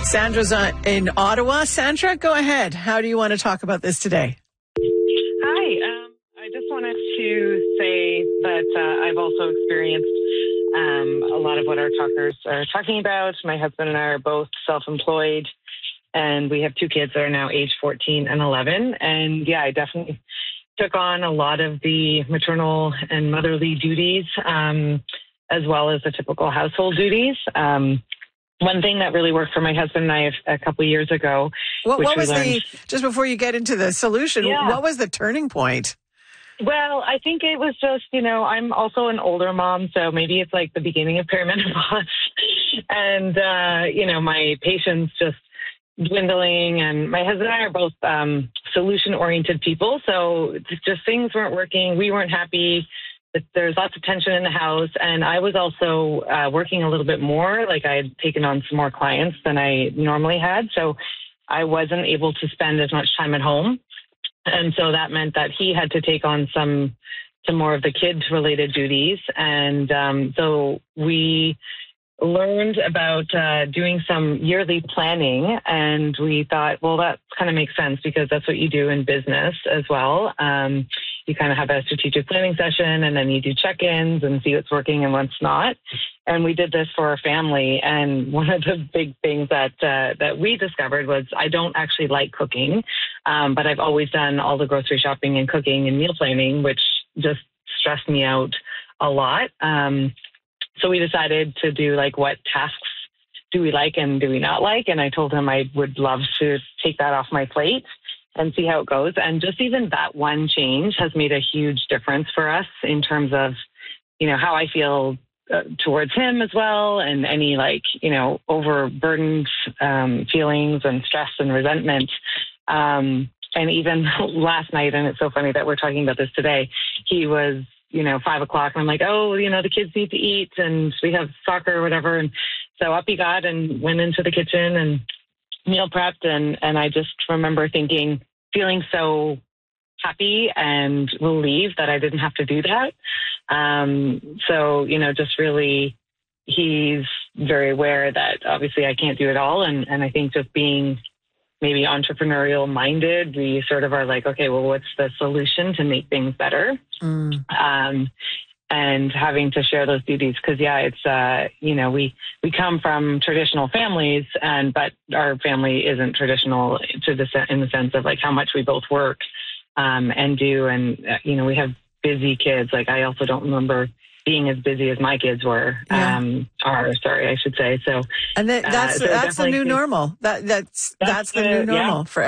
Sandra's in Ottawa. Sandra, go ahead. How do you want to talk about this today? Hi. I just wanted to say that I've also experienced a lot of what our talkers are talking about. My husband and I are both self-employed, and we have two kids that are now age 14 and 11. And yeah, I definitely took on a lot of the maternal and motherly duties, as well as the typical household duties. One thing that really worked for my husband and I a couple of years ago. What was just before you get into the solution, what was the turning point? Well, I think it was just, I'm also an older mom, so maybe it's like the beginning of perimenopause. And, my patience just dwindling. And my husband and I are both solution-oriented people, so just things weren't working. We weren't happy. There's lots of tension in the house. And I was also working a little bit more. Like I had taken on some more clients than I normally had. So I wasn't able to spend as much time at home. And so that meant that he had to take on some more of the kids-related duties. And so we learned about doing some yearly planning. And we thought, well, that kind of makes sense because that's what you do in business as well. You kind of have a strategic planning session, and then you do check-ins and see what's working and what's not. And we did this for our family. And one of the big things that we discovered was I don't actually like cooking, but I've always done all the grocery shopping and cooking and meal planning, which just stressed me out a lot. So we decided to do what tasks do we like and do we not like? And I told him I would love to take that off my plate and see how it goes. And just even that one change has made a huge difference for us in terms of, how I feel towards him as well. And any overburdened feelings and stress and resentment. And even last night, and it's so funny that we're talking about this today, he was 5 o'clock. And I'm like, the kids need to eat and we have soccer or whatever. And so up he got and went into the kitchen and meal prepped. And I just remember feeling so happy and relieved that I didn't have to do that. Just really, he's very aware that obviously I can't do it all. And I think just being maybe entrepreneurial minded, we sort of are like, okay, well, what's the solution to make things better? And having to share those duties. Cause it's, we come from traditional families but our family isn't traditional in the sense of how much we both work, and do. And, we have busy kids. I also don't remember being as busy as my kids were, I should say. So, and that's the new normal. That's the new normal for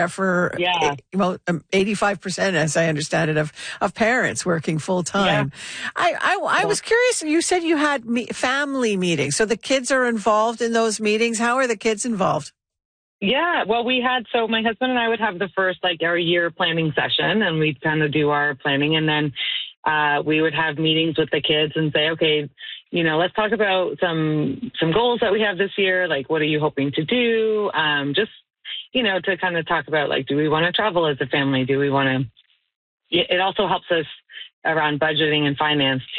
85%, as I understand it, of parents working full time. Yeah. I was curious. You said you had family meetings, so the kids are involved in those meetings. How are the kids involved? Yeah, well, so my husband and I would have the first our year planning session, and we'd kind of do our planning, and then we would have meetings with the kids and say, okay, let's talk about some goals that we have this year. What are you hoping to do? To kind of talk about do we want to travel as a family? Do we want to? It also helps us around budgeting and finance